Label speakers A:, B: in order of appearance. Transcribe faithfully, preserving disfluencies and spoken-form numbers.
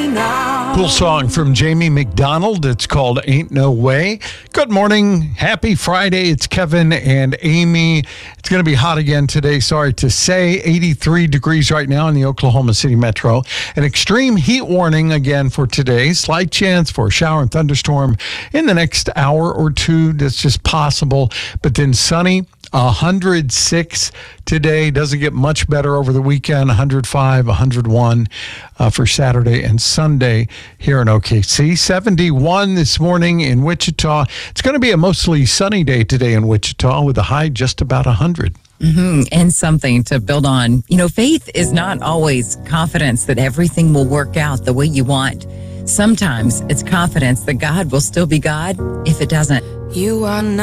A: now.
B: Cool song from Jamie McDonald. It's called Ain't No Way. Good morning. Happy Friday. It's Kevin and Amy. It's going to be hot again today. Sorry to say. eighty-three degrees right now in the Oklahoma City metro. An extreme heat warning again for today. Slight chance for a shower and thunderstorm in the next hour or two. That's just possible. But then sunny. one hundred six today. Doesn't get much better over the weekend. one hundred five, one hundred one uh, for Saturday and Sunday here in O K C. seventy-one this morning in Wichita. It's going to be a mostly sunny day today in Wichita with a high just about one hundred.
C: Mm-hmm. And something to build on. You know, faith is not always confidence that everything will work out the way you want. Sometimes it's confidence that God will still be God if it doesn't.
A: You are not